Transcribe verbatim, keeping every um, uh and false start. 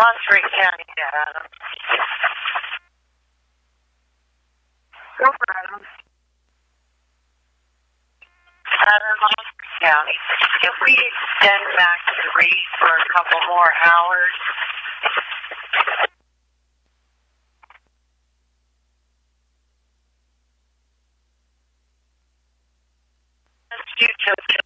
Monterey County, Adam. Go for Adam. Adam, Monterey County. If we extend back to the read for a couple more hours, let's do till